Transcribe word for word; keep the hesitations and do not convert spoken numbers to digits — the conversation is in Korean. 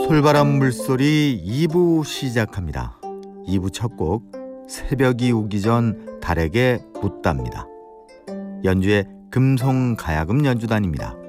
솔바람 물소리 이 부 시작합니다. 이 부 첫 곡 새벽이 오기 전 달에게 묻답니다. 연주의 금송가야금 연주단입니다.